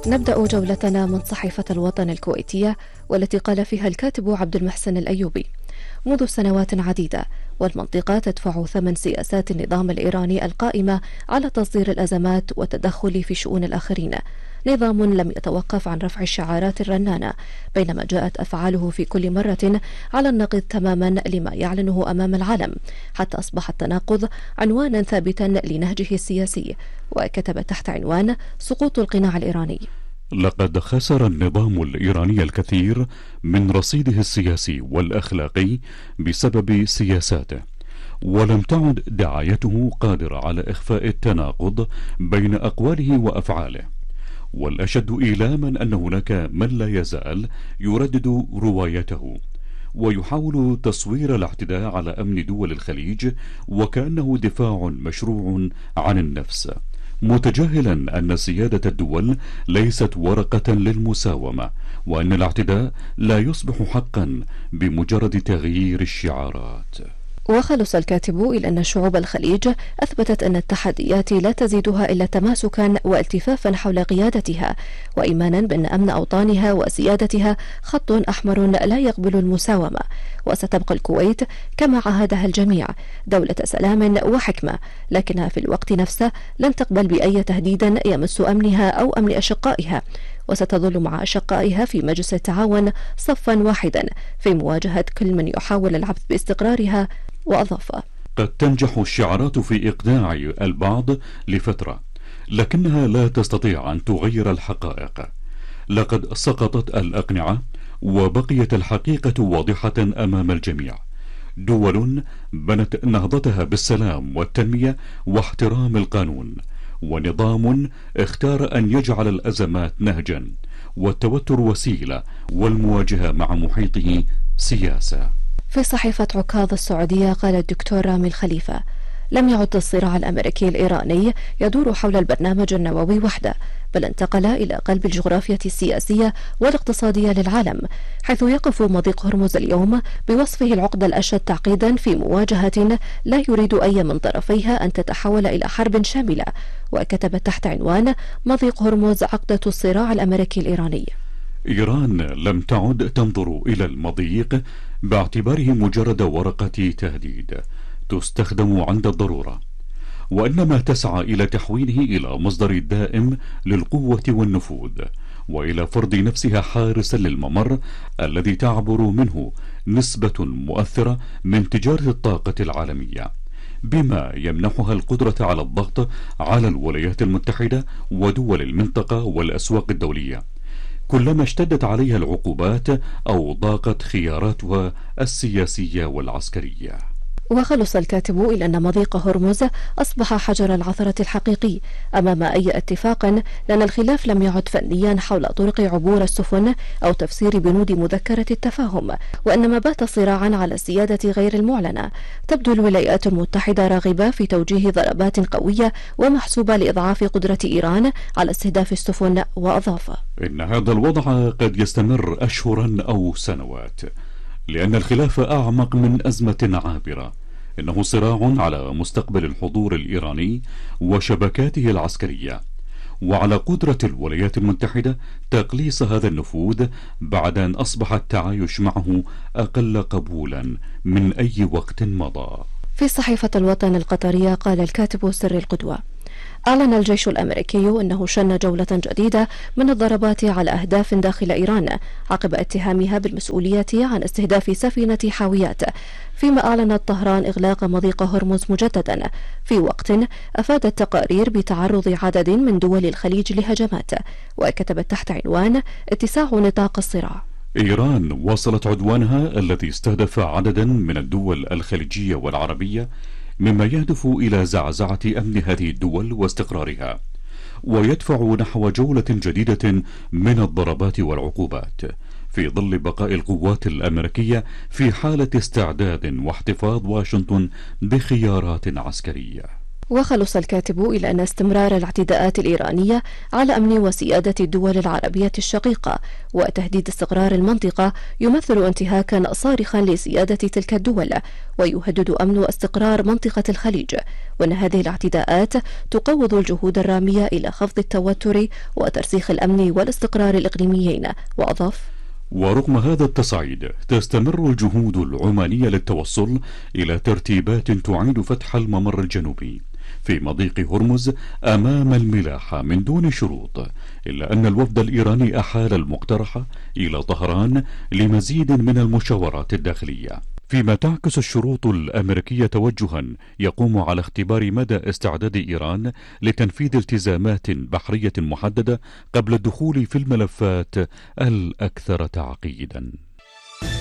نبدأ جولتنا من صحيفة الوطن الكويتية، والتي قال فيها الكاتب عبد المحسن الأيوبي: منذ سنوات عديدة والمنطقة تدفع ثمن سياسات النظام الإيراني القائمة على تصدير الأزمات والتدخل في شؤون الآخرين، نظام لم يتوقف عن رفع الشعارات الرنانة، بينما جاءت أفعاله في كل مرة على النقيض تماما لما يعلنه أمام العالم، حتى أصبح التناقض عنوانا ثابتا لنهجه السياسي. وكتب تحت عنوان: سقوط القناع الإيراني. لقد خسر النظام الإيراني الكثير من رصيده السياسي والأخلاقي بسبب سياساته، ولم تعد دعايته قادرة على إخفاء التناقض بين أقواله وأفعاله. والأشد إيلاما أن هناك من لا يزال يردد روايته ويحاول تصوير الاعتداء على أمن دول الخليج وكأنه دفاع مشروع عن النفس، متجاهلا أن سيادة الدول ليست ورقة للمساومة، وأن الاعتداء لا يصبح حقا بمجرد تغيير الشعارات. وخلص الكاتب إلى أن شعوب الخليج أثبتت أن التحديات لا تزيدها إلا تماسكا والتفافا حول قيادتها، وإيمانا بأن أمن أوطانها وسيادتها خط أحمر لا يقبل المساومة. وستبقى الكويت كما عاهدها الجميع دولة سلام وحكمة، لكنها في الوقت نفسه لن تقبل بأي تهديد يمس أمنها أو أمن أشقائها، وستظل مع أشقائها في مجلس التعاون صفا واحدا في مواجهة كل من يحاول العبث باستقرارها. وأضاف: قد تنجح الشعارات في إقناع البعض لفترة، لكنها لا تستطيع أن تغير الحقائق. لقد سقطت الأقنعة وبقيت الحقيقة واضحة أمام الجميع. دول بنت نهضتها بالسلام والتنمية واحترام القانون، ونظام اختار أن يجعل الأزمات نهجا والتوتر وسيلة والمواجهة مع محيطه سياسة. في صحيفة عكاظ السعودية قال الدكتور رامي الخليفة: لم يعد الصراع الأمريكي الإيراني يدور حول البرنامج النووي وحده، بل انتقل إلى قلب الجغرافيا السياسية والاقتصادية للعالم، حيث يقف مضيق هرمز اليوم بوصفه العقدة الأشد تعقيدا في مواجهة لا يريد أي من طرفيها أن تتحول إلى حرب شاملة. وكتب تحت عنوان: مضيق هرمز عقدة الصراع الأمريكي الإيراني. إيران لم تعد تنظر إلى المضيق باعتباره مجرد ورقة تهديد تستخدم عند الضرورة، وإنما تسعى إلى تحويله إلى مصدر دائم للقوة والنفوذ، وإلى فرض نفسها حارسا للممر الذي تعبر منه نسبة مؤثرة من تجارة الطاقة العالمية، بما يمنحها القدرة على الضغط على الولايات المتحدة ودول المنطقة والأسواق الدولية كلما اشتدت عليها العقوبات أو ضاقت خياراتها السياسية والعسكرية. وخلص الكاتب إلى أن مضيق هرمز أصبح حجر العثرة الحقيقي أمام أي اتفاق، لأن الخلاف لم يعد فنيا حول طرق عبور السفن أو تفسير بنود مذكرة التفاهم، وإنما بات صراعا على السيادة غير المعلنة. تبدو الولايات المتحدة راغبة في توجيه ضربات قوية ومحسوبة لإضعاف قدرة إيران على استهداف السفن. وأضاف: إن هذا الوضع قد يستمر أشهرا أو سنوات، لأن الخلاف أعمق من أزمة عابرة. إنه صراع على مستقبل الحضور الإيراني وشبكاته العسكرية، وعلى قدرة الولايات المتحدة تقليص هذا النفوذ بعد أن أصبح التعايش معه أقل قبولا من أي وقت مضى. في صحيفة الوطن القطرية قال الكاتب سر القدوة: أعلن الجيش الأمريكي أنه شن جولة جديدة من الضربات على أهداف داخل إيران عقب اتهامها بالمسؤولية عن استهداف سفينة حاويات، فيما أعلنت طهران إغلاق مضيق هرمز مجددا في وقت أفادت تقارير بتعرض عدد من دول الخليج لهجمات. وكتبت تحت عنوان: اتساع نطاق الصراع. إيران واصلت عدوانها الذي استهدف عددا من الدول الخليجية والعربية، مما يهدف إلى زعزعة أمن هذه الدول واستقرارها، ويدفع نحو جولة جديدة من الضربات والعقوبات في ظل بقاء القوات الأمريكية في حالة استعداد واحتفاظ واشنطن بخيارات عسكرية. وخلص الكاتب إلى أن استمرار الاعتداءات الإيرانية على أمن وسيادة الدول العربية الشقيقة وتهديد استقرار المنطقة يمثل انتهاكا صارخا لسيادة تلك الدول ويهدد أمن واستقرار منطقة الخليج، وأن هذه الاعتداءات تقوض الجهود الرامية إلى خفض التوتر وترسيخ الأمن والاستقرار الإقليميين. وأضاف: ورغم هذا التصعيد تستمر الجهود العمانية للتوصل إلى ترتيبات تعيد فتح الممر الجنوبي في مضيق هرمز أمام الملاحة من دون شروط، إلا أن الوفد الإيراني أحال المقترح إلى طهران لمزيد من المشاورات الداخلية، فيما تعكس الشروط الأمريكية توجها يقوم على اختبار مدى استعداد إيران لتنفيذ التزامات بحرية محددة قبل الدخول في الملفات الأكثر تعقيدا.